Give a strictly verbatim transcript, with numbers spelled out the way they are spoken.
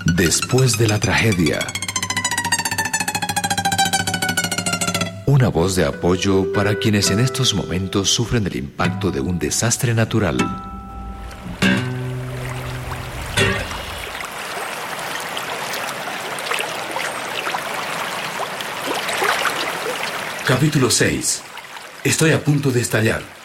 Después de la tragedia. Una voz de apoyo para quienes en estos momentos sufren el impacto de un desastre natural. Capítulo seis. Estoy a punto de estallar.